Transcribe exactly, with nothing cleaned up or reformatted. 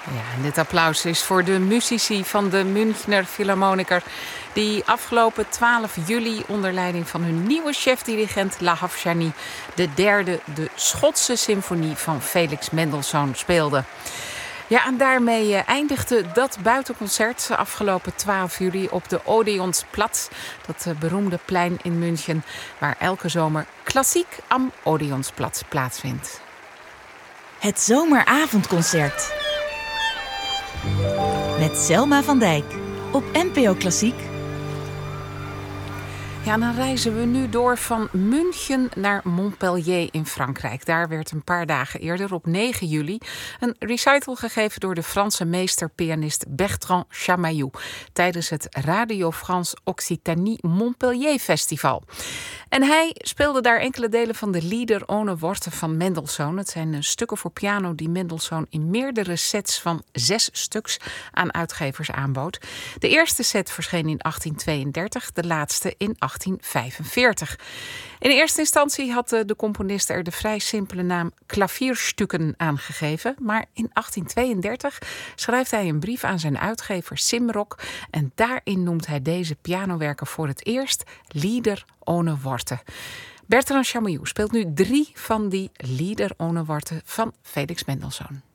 Ja, en dit applaus is voor de muzici van de Münchner Philharmoniker, die afgelopen twaalf juli onder leiding van hun nieuwe chef-dirigent Lahav Shani de derde, de Schotse symfonie van Felix Mendelssohn speelde. Ja, en daarmee eindigde dat buitenconcert afgelopen twaalf juli op de Odeonsplatz, dat beroemde plein in München, waar elke zomer Klassiek am Odeonsplatz plaatsvindt. Het zomeravondconcert met Selma van Dijk op N P O Klassiek. Ja, dan reizen we nu door van München naar Montpellier in Frankrijk. Daar werd een paar dagen eerder, op negen juli, een recital gegeven door de Franse meesterpianist Bertrand Chamayou tijdens het Radio France Occitanie Montpellier Festival. En hij speelde daar enkele delen van de Lieder ohne Worte van Mendelssohn. Het zijn stukken voor piano die Mendelssohn in meerdere sets van zes stuks aan uitgevers aanbood. De eerste set verscheen in achttien tweeëndertig, de laatste in achttien vijfenveertig. In eerste instantie had de componist er de vrij simpele naam Klavierstukken aangegeven, maar in achttien tweeëndertig schrijft hij een brief aan zijn uitgever Simrock en daarin noemt hij deze pianowerken voor het eerst Lieder ohne Worte. Bertrand Chamayou speelt nu drie van die Lieder ohne Worte van Felix Mendelssohn.